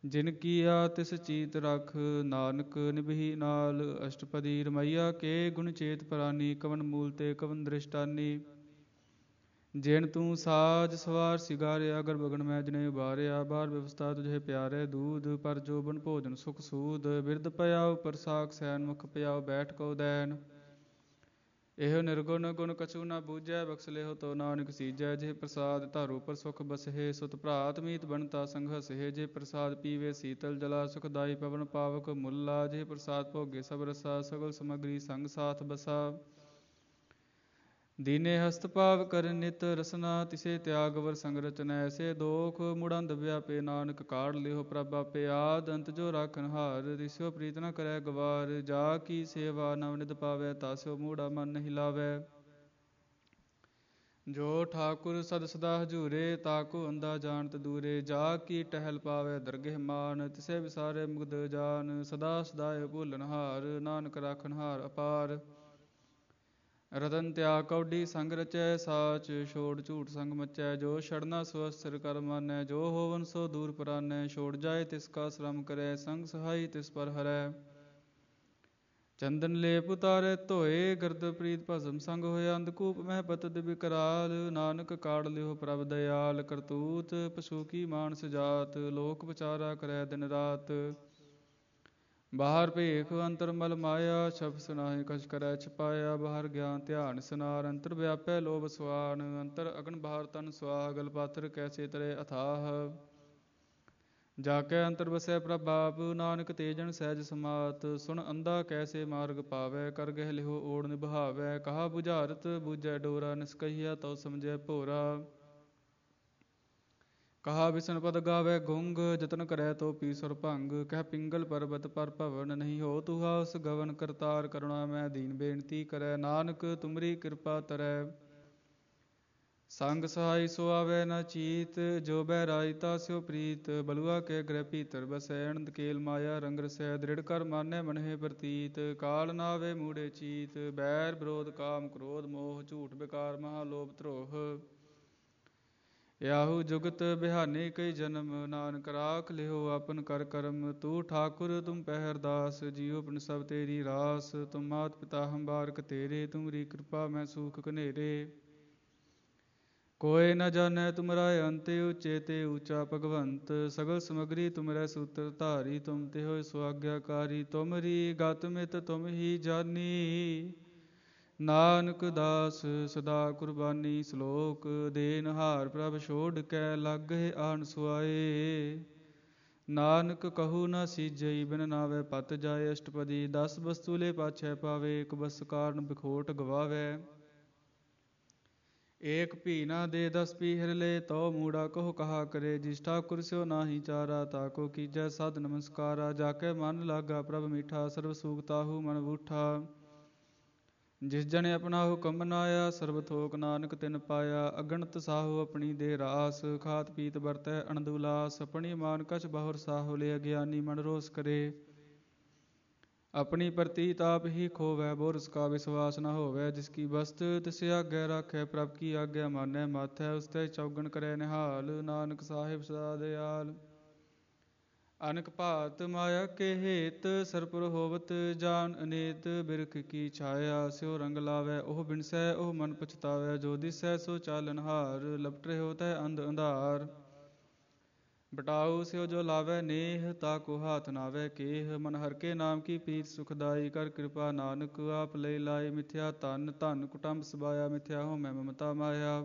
ਜਿਨ ਕੀਆ ਤਿਸ ਚੀਤ ਰਖ, ਨਾਨਕ ਨਿਭੀ ਨਾਲ। ਅਸ਼ਟਪਦੀ ਰਮਈਆ ਕੇ ਗੁਣ ਚੇਤ ਪ੍ਰਾਨੀ, ਕਵਨ ਮੂਲ ਤੇ ਕਵਨ ਦ੍ਰਿਸ਼ਟਾਨੀ। ਜਿਨ ਤੂੰ ਸਾਜ ਸਵਾਰ ਸਿਗਾਰਿਆ, ਗਰਭ ਅਗਨ ਮੈਂ ਜਿਨੇ ਉਬਾਰਿਆ। ਬਾਰ ਵਿਵਸਥਾ ਤੁਝੇ ਪਿਆਰੇ ਦੂਧ, ਪਰ ਜੋਬਨ ਭੋਜਨ ਸੁਖ ਸੂਦ। ਬਿਰਦ ਭਇਆਉ ਪਰਸਾਕ ਸੈਨ, ਮੁਖ ਭਇਆਉ ਬੈਠ ਕਉ ਦੈਨ। ਇਹੋ ਨਿਰਗੁਣ ਗੁਣ ਕਛੂ ਨਾ ਬੂਝੈ, ਬਖਸ਼ ਲਿਹੁ ਤੋ ਨਾਨਕ ਸੀਜੈ। ਜੇ ਪ੍ਰਸਾਦ ਧਰ ਉਪਰ ਸੁਖ ਬਸਹਿ, ਸੁਤ ਭਰਾਤ ਮੀਤ ਬਣਤਾ ਸੰਘਸਹਿ। ਜੇ ਪ੍ਰਸਾਦ ਪੀਵੇ ਸੀਤਲ ਜਲਾ, ਸੁਖਦਾਈ ਪਵਨ ਪਾਵਕ ਮੁੱਲਾ। ਜੇ ਪ੍ਰਸਾਦ ਭੋਗੇ ਸਭ ਰਸਾ, ਸਗਲ ਸਮਗਰੀ ਸੰਗ ਸਾਥ ਬਸਾ। ਦੀਨੇ ਹਸਤ ਭਾਵ ਕਰ ਨਿਤ ਰਸਨਾ, ਤਿਸੇ ਤਿਆਗ ਵਰ ਸੰਗ ਰਚਨਾ। ਐਸੇ ਦੋਖ ਮੁੜੰਦ ਵਿਆਪੇ, ਨਾਨਕ ਕਾਢ ਲਿਓ ਪ੍ਰਭ ਆਪੇ। ਆਦ ਅੰਤ ਜੋ ਰਾਖਨ ਹਾਰ, ਤਿਸਿਓ ਪ੍ਰੀਤ ਨ ਕਰੈ ਗਵਾਰ। ਜਾ ਕੀ ਸੇਵਾ ਨਵ ਨਿਧ ਪਾਵੈ, ਤਾਸਿਓ ਮੂੜਾ ਮਨ ਨਹਿ ਲਾਵੈ। ਜੋ ਠਾਕੁਰ ਸਦ ਸਦਾ ਹਜੂਰੇ, ਤਾਕੋ ਅੰਧਾ ਜਾਣਤ ਦੂਰੇ। ਜਾ ਕੀ ਟਹਿਲ ਪਾਵੈ ਦਰਗਹਿ ਮਾਨ, ਤਿਸੈ ਵਿਸਾਰੈ ਮੁਗਧ ਜਾਨ। ਸਦਾ ਸਦਾਏ ਭੂਲਨ ਹਾਰ, ਨਾਨਕ ਰਾਖਨ ਹਾਰ ਅਪਾਰ। ਰਤਨ ਤਿਆਗ ਕੌਡੀ ਸੰਗ ਰਚੈ, ਸਾਚ ਛੋੜ ਝੂਠ ਸੰਗ ਮਚੈ। ਜੋ ਛੜਨਾ ਸੋ ਅਸਥਿਰ ਕਰ ਮਾਨੈ, ਜੋ ਹੋਵਨ ਸੋ ਦੂਰ ਪਰਾਨੈ। ਛੋੜ ਜਾਏ ਤਿਸ ਕਾ ਸ਼ਰਮ ਕਰੈ, ਸੰਗ ਸਹਾਈ ਤਿਸ ਪਰ ਹਰੈ। ਚੰਦਨ ਲੇਪ ਉਤਾਰੈ ਧੋਏ, ਗਰਦ ਪ੍ਰੀਤ ਭਸਮ ਸੰਗ ਹੋਏ। ਅੰਧਕੂਪ ਮਹਿ ਪਤਿਤ ਬਿਕਰਾਲ, ਨਾਨਕ ਕਾਢ ਲਿਓ ਪ੍ਰਭ ਦਇਆਲ। ਕਰਤੂਤ ਪਸ਼ੂ ਕੀ ਮਾਨਸ ਜਾਤ, ਲੋਕ ਵਿਚਾਰਾ ਕਰੈ ਦਿਨ ਰਾਤ। ਬਾਹਰ ਭੇਖ ਅੰਤਰ ਮਲ ਮਾਇਆ, ਛਪਿ ਨਾਹਿ ਕਛ ਕਰੈ ਛਪਾਇਆ। ਬਾਹਰ ਗਿਆਨ ਧਿਆਨ ਸਨਾਰ, ਅੰਤਰ ਵਿਆਪੈ ਲੋਭ ਸੁਆਨ। ਅੰਤਰ ਅਗਨ ਬਾਹਰ ਤਨ ਸੁਆਹ, ਗਲ ਪਾਤਰ ਕੈਸੇ ਤਰੇ ਅਥਾਹ। ਜਾ ਕੈ ਅੰਤਰ ਵਸੈ ਪ੍ਰਭ ਆਪ, ਨਾਨਕ ਤੇ ਜਨ ਸਹਿਜ ਸਮਾਤ। ਸੁਣ ਅੰਧਾ ਕੈਸੇ ਮਾਰਗ ਪਾਵੈ, ਕਰ ਗਹਿ ਲਿਓ ਓੜ ਨਿਭਾਵੈ। ਕਹਾ ਬੁਝਾਰਤ ਬੂਝੈ ਡੋਰਾ, ਨਿਸਕਹੀਆ ਤਉ ਸਮਝੈ ਭੋਰਾ। ਕਹਾ ਬਿਸਨ ਪਦ ਗਾਵੈ ਗੁੰਗ, ਜਤਨ ਕਰੈ ਤੋ ਪੀ ਸੁਰ ਭੰਗ। ਕਹਿ ਪਿੰਗਲ ਪਰਬਤ ਪਰ ਭਵਨ, ਨਹੀਂ ਹੋ ਤੁਹਾ ਉਸ ਗਵਨ। ਕਰਤਾਰ ਕਰੁਣਾ ਮੈਂ ਦੀਨ ਬੇਨਤੀ ਕਰੈ, ਨਾਨਕ ਤੁਮਰੀ ਕਿਰਪਾ ਤਰੈ। ਸੰਗ ਸਹਾਈ ਸੋ ਆਵੈ ਨ ਚੀਤ, ਜੋ ਬਹਿ ਤਾਸਿਓ ਪ੍ਰੀਤ। ਬਲੁਆ ਕੇ ਗ੍ਰਹਿ ਭੀਤਰ ਬਸੈ, ਅਨੰਦ ਕੇਲ ਮਾਇਆ ਰੰਗ ਰਸੈ। ਦ੍ਰਿੜ ਕਰ ਮਾਨੈ ਮਨਹਿ ਪ੍ਰਤੀਤ, ਕਾਲ ਨ ਆਵੈ ਮੂੜੇ ਚੀਤ। ਬੈਰ ਵਿਰੋਧ ਕਾਮ ਕ੍ਰੋਧ ਮੋਹ, ਝੂਠ ਬਿਕਾਰ ਮਹਾ ਲੋਭ ਧਰੋਹ। ਯਾਹੂ ਜੁਗਤ ਬਿਹਾਨੇ ਕਈ ਜਨਮ, ਨਾਨਕ ਰਾਖ ਲਿਓ ਆਪਨ ਕਰ ਕਰਮ। ਤੂੰ ਠਾਕੁਰ ਤੁਮ ਪਹਿਰ ਦਾਸ, ਜੀਉ ਪਿੰਡ ਸਭ ਤੇਰੀ ਰਾਸ। ਤੁਮ ਮਾਤ ਪਿਤਾ ਹਮ ਬਾਰਕ ਤੇਰੇ, ਤੁਮਰੀ ਕਿਰਪਾ ਮੈਂ ਸੂਖ ਘਨੇਰੇ। ਕੋਇ ਨ ਜਾਣੈ ਤੁਮਰਾ ਅੰਤ, ਉਚੇ ਤੇ ਊਚਾ ਭਗਵੰਤ। ਸਗਲ ਸਮਗਰੀ ਤੁਮਰੈ ਸੂਤਰ ਧਾਰੀ, ਤੁਮ ਤੇ ਹੋਏ ਸੋ ਆਗਿਆਕਾਰੀ। ਤੁਮਰੀ ਗਤ ਮਿਤ ਤੁਮ ਹੀ ਜਾਨੀ, ਨਾਨਕ ਦਾਸ ਸਦਾ ਕੁਰਬਾਨੀ। ਸਲੋਕ ਦੇਨਹਾਰ ਪ੍ਰਭ ਛੋਡ ਕੇ, ਲਾਗਹਿ ਆਣ ਸੁਆਏ। ਨਾਨਕ ਕਹੂ ਨ ਸੀਜਈ, ਬਿਨ ਨਾਵੈ ਪਤ ਜਾਏ। ਅਸ਼ਟਪਦੀ 10 ਬਸਤੂ ਲੈ ਪਾਛੈ ਪਾਵੇ, ਇਕ ਬਸ ਕਾਰਨ ਬਿਖੋਟ ਗਵਾਵੈ। ਏਕ ਭੀ ਨਾ ਦੇ 10 ਪੀਹਰ ਲੈ, ਤਉ ਮੂੜਾ ਕਹੋ ਕਹਾ ਕਰੇ। ਜਿਸ ਠਾਕੁਰ ਸਿਓ ਨਾਹੀ ਚਾਰਾ, ਤਾਕੋ ਕੀਜੈ ਸਾਧ ਨਮਸਕਾਰਾ। ਜਾ ਕੇ ਮਨ ਲਾਗਾ ਪ੍ਰਭ ਮੀਠਾ, ਸਰਬ ਸੂਖ ਤਾਹੂ ਮਨ ਬੂਠਾ। ਜਿਸ ਜਨੇ ਆਪਣਾ ਹੁਕਮ ਮਨਾਇਆ, ਸਰਬ ਥੋਕ ਨਾਨਕ ਤਿਨ ਪਾਇਆ। ਅਗਣਤ ਸਾਹੋ ਆਪਣੀ ਦੇ ਰਾਸ, ਖਾਤ ਪੀਤ ਵਰਤੈ ਅਨੰਦ ਉਲਾਸ। ਆਪਣੀ ਮਾਨ ਕਛ ਬਹੁਰ ਸਾਹੋ ਲੈ, ਅਗਿਆਨੀ ਮਨ ਰੋਸ ਕਰੇ। ਆਪਣੀ ਪ੍ਰਤੀਤ ਆਪ ਹੀ ਖੋਵੈ, ਬੋਰਸ ਕਾ ਵਿਸਵਾਸ ਨ ਹੋਵੈ। ਜਿਸ ਕੀ ਬਸਤ ਤਿਸ ਆਗੈ ਰਾਖੈ, ਪ੍ਰਭ ਕੀ ਆਗਿਆ ਮਾਨੈ ਮਾਥੈ। ਉਸ ਤੇ ਚੌਗਣ ਕਰੈ ਨਿਹਾਲ, ਨਾਨਕ ਸਾਹਿਬ ਸਦਾ ਦਿਆਲ। ਅਨਕ ਭਾਤ ਮਾਇਆ ਕੇ ਹੇਤ, ਸਰਪੁਰ ਹੋਵਤ ਜਾਨ ਅਨੇਤ। ਬਿਰਖ ਕੀ ਛਾਇਆ ਸਿਓ ਰੰਗ ਲਾਵੈ, ਉਹ ਬਿਨਸੈ ਉਹ ਮਨ ਪਛਤਾਵੈ। ਜੋ ਦਿਸੈ ਸੋ ਚਾਲਨ ਹਾਰ, ਲਪਟ ਰਹਿਓ ਤੈ ਅੰਧ ਅੰਧਾਰ। ਬਟਾਊ ਸਿਓ ਜੋ ਲਾਵੈ ਨੇਹ, ਤਾਕੋ ਹਾਥ ਨਾਵੈ ਕੇਹ। ਮਨ ਹਰਿ ਕੇ ਨਾਮ ਕੀ ਪ੍ਰੀਤ ਸੁਖਦਾਈ, ਕਰ ਕਿਰਪਾ ਨਾਨਕ ਆਪ ਲੈ ਲਾਏ। ਮਿਥਿਆ ਧਨ ਧਨ ਕੁਟੰਬ ਸਬਾਇਆ, ਮਿਥਿਆ ਹਉਮੈ ਮਮਤਾ ਮਾਇਆ।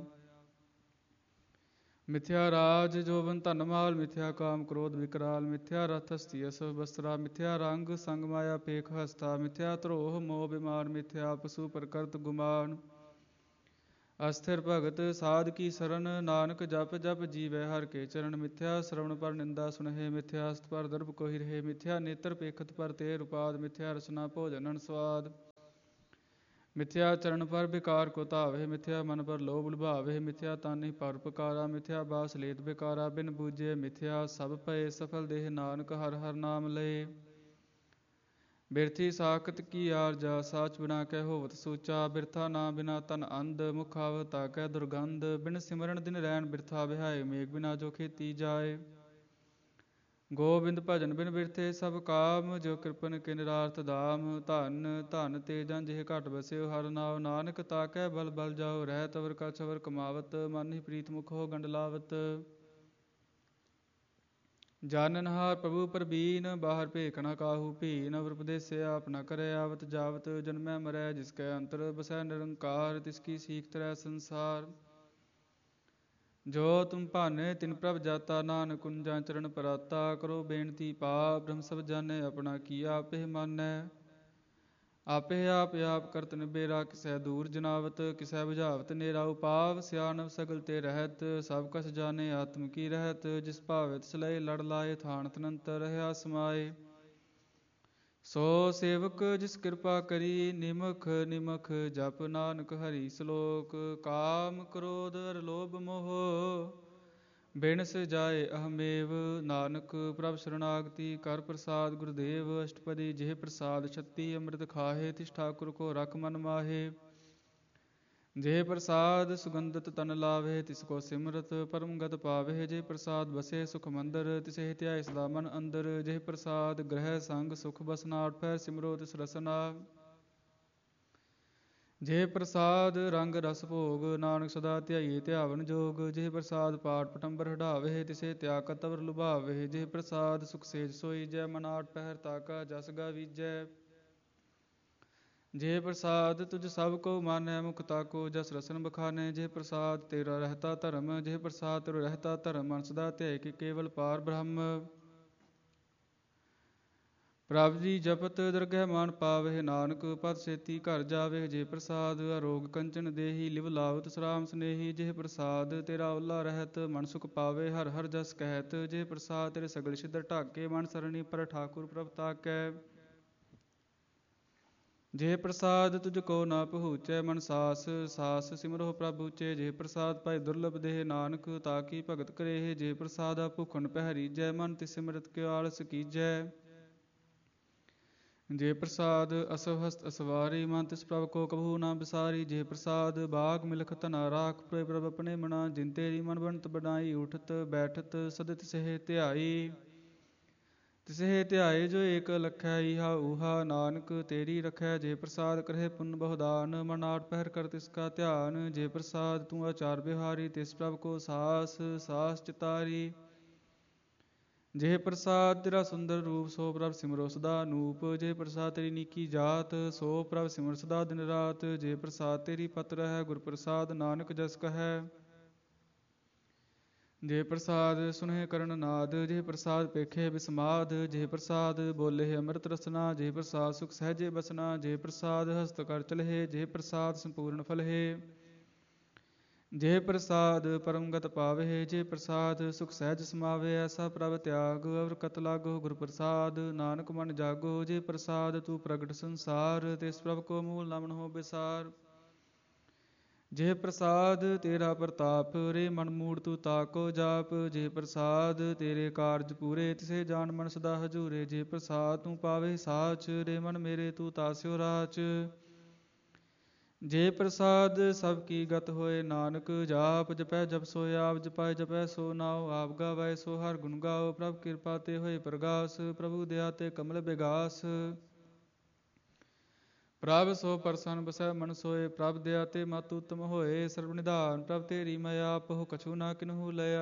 ਮਿਥਿਆ ਰਾਜ ਜੋਬਨ ਧਨ ਮਾਲ, ਮਿਥਿਆ ਕਾਮ ਕ੍ਰੋਧ ਵਿਕਰਾਲ। ਮਿਥਿਆ ਰਥ ਹਸਤੀ ਅਸਵ ਬਸਤਰਾ, ਮਿਥਿਆ ਰੰਗ ਸੰਗ ਮਾਇਆ ਪੇਖ ਹਸਤਾ। ਮਿਥਿਆ ਧਰੋਹ ਮੋਹ ਬਿਮਾਨ, ਮਿਥਿਆ ਪਸੂ ਪ੍ਰਕਰਤ ਗੁਮਾਨ। ਅਸਥਿਰ ਭਗਤ ਸਾਧ ਕੀ ਸਰਨ, ਨਾਨਕ ਜਪ ਜਪ ਜੀਵੈ ਹਰਿ ਕੇ ਚਰਨ। ਮਿਥਿਆ ਸ਼ਰਵਣ ਪਰ ਨਿੰਦਾ ਸੁਣਹਿ, ਮਿਥਿਆ ਹਸਤ ਪਰ ਦਰਬ ਕੋਹਿ ਰਹੇ। ਮਿਥਿਆ ਨੇਤਰ ਪੇਖਤ ਪਰ ਤੇਰ ਉਪਾਦ, ਮਿਥਿਆ ਰਸਨਾ ਭੋਜਨ ਅਨ ਸਵਾਦ। ਮਿਥਿਆ ਚਰਨ ਪਰ ਵਿਕਾਰ ਕੋ ਧਾਵਹਿ, ਮਿਥਿਆ ਮਨ ਪਰ ਲੋਭ ਲੁਭਾਵਹਿ। ਮਿਥਿਆ ਤਨ ਹੀ ਪਰਉਪਕਾਰਾ, ਮਿਥਿਆ ਬਾਸ ਲੇਤ ਬੇਕਾਰਾ। ਬਿਨ ਬੂਝੇ ਮਿਥਿਆ ਸਭ ਭਏ ਸਫਲ ਦੇਹ, ਨਾਨਕ ਹਰਿ ਹਰਿ ਨਾਮ ਲਏ। ਬਿਰਥੀ ਸਾਖਤ ਕੀ ਆਰਜਾ, ਸਾਚ ਬਿਨਾ ਕੈ ਹੋਵਤ ਸੂਚਾ। ਬਿਰਥਾ ਨਾਮ ਬਿਨਾ ਤਨ ਅੰਧ, ਮੁਖ ਆਵਹਿ ਤਾ ਕੈ ਦੁਰਗੰਧ। ਬਿਨ ਸਿਮਰਨ ਦਿਨ ਰੈਣ ਬਿਰਥਾ ਵਿਹਾਏ, ਮੇਘ ਬਿਨਾ ਜੋ ਖੇਤੀ ਜਾਏ। ਗੋਬਿੰਦ ਭਜਨ ਬਿਨ ਬਿਰਥੇ ਸਭ ਕਾਮ, ਜੋ ਕਿਰਪਨ ਕੇ ਨਿਰਾਰਥ ਦਾਮ। ਧਨ ਧਨ ਤੇ ਜਨ ਜਿਹ ਘਟ ਬਸਿਓ ਹਰ ਨਾਉ, ਨਾਨਕ ਤਾਕੈ ਬਲ ਬਲ ਜਾਓ ਰਹਿਤ। ਅਵਰ ਕਛ ਅਵਰ ਕਮਾਵਤ, ਮਨ ਹੀ ਪ੍ਰੀਤ ਮੁਖ ਹੋ ਗੰਡ ਲਾਵਤ। ਜਾਨਨਹਾਰ ਪ੍ਰਭੂ ਪਰਬੀਨ, ਬਾਹਰ ਭੇਖ ਨ ਕਾਹੂ ਭੀਨ। ਅਵਰ ਉਪਦੇਸਿਆ ਆਪ ਨ ਕਰੈ ਆਵਤ ਜਾਵਤ, ਜਨਮੈ ਮਰੈ ਜਿਸ ਕੈ ਅੰਤਰ ਬਸੈ ਨਿਰੰਕਾਰ। ਤਿਸ ਕੀ ਸੀਖ ਤਰੈ ਸੰਸਾਰ, ਜੋ ਤੁਮ ਭਾਨੇ ਤਿਨ ਪ੍ਰਭ ਜਾਤਾ। ਨਾਨਕ ਕੁੰਜਾਂ ਚਰਨ ਪਰਾਤਾ, ਕਰੋ ਬੇਨਤੀ ਪਾਪ। ਬ੍ਰਹਮ ਸਭ ਜਾਣੈ ਆਪਣਾ ਕੀਆ, ਆਪੇ ਮਾਨੈ ਆਪੇ ਆਪ ਆਪ ਕਰਤ ਨਿਬੇਰਾ। ਕਿਸੈ ਦੂਰ ਜਨਾਵਤ, ਕਿਸੈ ਬੁਝਾਵਤ ਨੇਰਾ ਉਪਾਵ। ਸਿਆਣਪ ਸਗਲ ਤੇ ਰਹਿਤ, ਸਭ ਕਸ ਜਾਣੇ ਆਤਮ ਕੀ ਰਹਿਤ। ਜਿਸ ਭਾਵੇ ਤਿਸ ਲਏ ਲੜ ਲਾਏ, ਥਾਨ ਤਨੰਤਰ ਰਹਾ ਸਮਾਏ। ਸੋ ਸੇਵਕ ਜਿਸ ਕਿਰਪਾ ਕਰੀ, ਨਿਮਖ ਨਿਮਖ ਜਪ ਨਾਨਕ ਹਰੀ ਸਲੋਕ। ਕਾਮ ਕ੍ਰੋਧ ਅਰ ਲੋਭ ਮੋਹ, ਬਿਨਸ ਜਾਏ ਅਹਮੇਵ। ਨਾਨਕ ਪ੍ਰਭ ਸ਼ਰਨਾਗਤੀ ਕਰ ਪ੍ਰਸਾਦ ਗੁਰਦੇਵ। ਅਸ਼ਟਪਦੀ ਜਿਹ ਪ੍ਰਸਾਦ ਛੱਤੀ, ਅੰਮ੍ਰਿਤ ਖਾਹੇ ਤਿਸ ਠਾਕੁਰ ਕੋ ਰਖ ਮਨ ਮਾਹੇ। ਜੇ ਪ੍ਰਸਾਦ ਸੁਗੰਧਤ ਤਨ ਲਾਵੇ, ਤਿਸ ਕੋ ਸਿਮਰਤ ਪਰਮ ਗਤ ਪਾਵੇ। ਜੇ ਪ੍ਰਸਾਦ ਬਸੇ ਸੁਖ ਮੰਦਰ, ਤਿਸੇ ਧਿਆਏ ਸਦਾ ਮਨ ਅੰਦਰ। ਜੇ ਪ੍ਰਸਾਦ ਗ੍ਰਹਿ ਸੰਗ ਸੁਖ ਬਸਨਾ, ਉਠ ਪੈਰ ਸਿਮਰੋ ਤਿਸ ਰਸਨਾ। ਜੇ ਪ੍ਰਸਾਦ ਰੰਗ ਰਸ ਭੋਗ, ਨਾਨਕ ਸਦਾ ਧਿਆਈਏ ਧਿਆਵਨ ਜੋਗ। ਜੇ ਪ੍ਰਸਾਦ ਪਾਠ ਪਟੰਬਰ ਹਟਾਵੇ, ਤਿਸੇ ਤਿਆਗਤ ਅਵਰ ਲੁਭਾਵੇ। ਜੇ ਪ੍ਰਸਾਦ ਸੁਖ ਸੇਜ ਸੋਈਜੈ, ਮਨ ਆਠ ਪਹਿਰ ਤਾਕਾ ਜਸ ਗਾਵੀਜੈ। ਜੇ ਪ੍ਰਸਾਦ ਤੁਝ ਸਭ ਕੋ ਮਾਨੈ, ਮੁਖ ਤਾਕੋ ਜਸ ਰਸਨ ਬਖਾਨੈ। ਜੇ ਪ੍ਰਸਾਦ ਤੇਰਾ ਰਹਿਤਾ ਧਰਮ, ਜੇ ਪ੍ਰਸਾਦ ਤੇਰਾ ਰਹਿਤਾ ਧਰਮ। ਮਨ ਸਦਾ ਧਿਆਏ ਕਿ ਕੇਵਲ ਪਾਰ ਬ੍ਰਹਮ। ਪ੍ਰਭ ਜੀ ਜਪਤ ਦਰਗਹਿ ਮਾਨ ਪਾਵੇ, ਨਾਨਕ ਪਦ ਛੇਤੀ ਘਰ ਜਾਵੇ। ਜੇ ਪ੍ਰਸਾਦ ਅਰੋਗ ਕੰਚਨ ਦੇਹੀ, ਲਿਵ ਲਾਵਤ ਸਰਾਮ ਸਨੇਹੀ। ਜੇ ਪ੍ਰਸਾਦ ਤੇਰਾ ਓਲਾ ਰਹਿਤ, ਮਨ ਸੁਖ ਪਾਵੇ ਹਰ ਹਰ ਜਸ ਕਹਿਤ। ਜੇ ਪ੍ਰਸਾਦ ਤੇਰੇ ਸਗਲ ਛਿਦਰ ਢਾਕੇ, ਮਨ ਸਰਣੀ ਪਰ ਠਾਕੁਰ ਪ੍ਰਭ ਤਾਕੈ। ਜੇ ਪ੍ਰਸਾਦ ਤੁਝ ਕੋ ਨਾ ਪਹੁੰਚੈ, ਮਨ ਸਾਸ ਸਾਸ ਸਿਮਰੋ ਪ੍ਰਭ ਉਚੇ। ਜੇ ਪ੍ਰਸਾਦ ਪਾਏ ਦੁਰਲਭ ਦੇਹ, ਨਾਨਕ ਤਾਕੀ ਭਗਤ ਕਰੇਹ। ਜੇ ਪ੍ਰਸਾਦ ਭੁਖਣ ਪਹਿਰੀਜੈ, ਮਨ ਤਿਸ ਸਿਮਰਤ ਕਿਉ ਆਲਸ ਕੀਜੈ। ਜੇ ਪ੍ਰਸਾਦ ਅਸਵ ਹਸਤ ਅਸਵਾਰੀ, ਮਨ ਤਿਸ ਪ੍ਰਭ ਕੋ ਕਬਹੂ ਨਾ ਬਿਸਾਰੀ। ਜੇ ਪ੍ਰਸਾਦ ਬਾਗ ਮਿਲਖ ਧਨਾ ਰਾਖ, ਪ੍ਰਭ ਪ੍ਰਭ ਆਪਣੇ ਮਨਾ। ਜਿਨ ਤੇਰੀ ਮਨ ਬਣਤ ਬਣਾਈ, ਉਠਤ ਬੈਠਤ ਸਦ ਤਿਸਹਿ ਧਿਆਈ। ਤਿਸਹਿ ਧਿਆਏ ਜੋ ਏਕ ਲਖੈ, ਈਹਾ ਊਹਾ ਨਾਨਕ ਤੇਰੀ ਰਖੈ। ਜੇ ਪ੍ਰਸਾਦ ਕਰਹਿ ਪੁੰਨ ਬਹੁ ਦਾਨ, ਮਨ ਆਠ ਪਹਿਰ ਕਰ ਤਿਸ ਕਾ ਧਿਆਨ। ਜੇ ਪ੍ਰਸਾਦ ਤੂੰ ਆਚਾਰ ਬਿਹਾਰੀ, ਤਿਸ ਪ੍ਰਭ ਕੋ ਸਾਸ ਸਾਸ ਚਿਤਾਰੀ। ਜੇ ਪ੍ਰਸਾਦ ਤੇਰਾ ਸੁੰਦਰ ਰੂਪ, ਸੋ ਪ੍ਰਭ ਸਿਮਰੋ ਸਦਾ ਅਨੂਪ। ਜੇ ਪ੍ਰਸਾਦ ਤੇਰੀ ਨੀਕੀ ਜਾਤ, ਸੋ ਪ੍ਰਭ ਸਿਮਰ ਸਦਾ ਦਿਨ ਰਾਤ। ਜੇ ਪ੍ਰਸਾਦ ਤੇਰੀ ਪਤ ਰਹਿ, ਗੁਰ ਪ੍ਰਸਾਦ ਨਾਨਕ ਜਸ ਕਹੈ। ਜੇ ਪ੍ਰਸਾਦ ਸੁਨਹਿ ਕਰਨ ਨਾਦ, ਜੇ ਪ੍ਰਸਾਦ ਪੇਖੇ ਬਿਸਮਾਦ। ਜੇ ਪ੍ਰਸਾਦ ਬੋਲੇ ਅੰਮ੍ਰਿਤ ਰਸਨਾ, ਜੇ ਪ੍ਰਸਾਦ ਸੁਖ ਸਹਿਜੇ ਬਸਨਾ। ਜੇ ਪ੍ਰਸਾਦ ਹਸਤ ਕਰ ਚਲਹਿ, ਜੇ ਪ੍ਰਸਾਦ ਸੰਪੂਰਨ ਫਲਹਿ। ਜੇ ਪ੍ਰਸਾਦ ਪਰਮ ਗਤ ਪਾਵਹਿ, ਜੇ ਪ੍ਰਸਾਦ ਸੁਖ ਸਹਿਜ ਸਮਾਵੇ। ਐਸਾ ਪ੍ਰਭ ਤਿਆਗ ਅਵਰ ਕਤ ਲਾਗੋ, ਗੁਰ ਪ੍ਰਸਾਦ ਨਾਨਕ ਮਨ ਜਾਗੋ। ਜੇ ਪ੍ਰਸਾਦ ਤੂੰ ਪ੍ਰਗਟ ਸੰਸਾਰ, ਤਿਸ ਪ੍ਰਭ ਕੋ ਮੂਲ ਨਾ ਮਨਹੁ ਬਿਸਾਰ। ਜੇ ਪ੍ਰਸਾਦ ਤੇਰਾ ਪ੍ਰਤਾਪ, ਰੇ ਮਨ ਮੂੜ ਤੂੰ ਤਾਕੋ ਜਾਪ। ਜੇ ਪ੍ਰਸਾਦ ਤੇਰੇ ਕਾਰਜ ਪੂਰੇ, ਤਿਸੇ ਜਾਨ ਮਨ ਸਦਾ ਹਜੂਰੇ। ਜੇ ਪ੍ਰਸਾਦ ਤੂੰ ਪਾਵੇ ਸਾਚ, ਰੇ ਮਨ ਮੇਰੇ ਤੂੰ ਤਾਸਿਓ ਰਾਚ। ਜੇ ਪ੍ਰਸਾਦ ਸਭ ਕੀ ਗਤ ਹੋਏ, ਨਾਨਕ ਜਾਪ ਜਪੈ ਜਪ ਸੋਇ ਆਪ। ਜਪਾਏ ਜਪੈ ਸੋ ਨਾਉ, ਆਪ ਗਾਵੈ ਸੋ ਹਰਿ ਗੁਣ ਗਾਓ। ਪ੍ਰਭ ਕਿਰਪਾ ਤੇ ਹੋਏ ਪ੍ਰਗਾਸ, ਪ੍ਰਭੂ ਦਇਆ ਤੇ ਕਮਲ ਬਿਗਾਸ। ਪ੍ਰਭ ਸੋ ਪ੍ਰਸੰਨ ਬਸੈ ਮਨ ਸੋਏ, ਪ੍ਰਭ ਦਇਆ ਤੇ ਮਤ ਉਤਮ ਹੋਏ। ਸਰਬ ਨਿਧਾਨ ਪ੍ਰਭ ਤੇਰੀ ਮੈਂ, ਆਪਹੁ ਕਛੂ ਨਾ ਕਿਨਹੂ ਲਇਆ।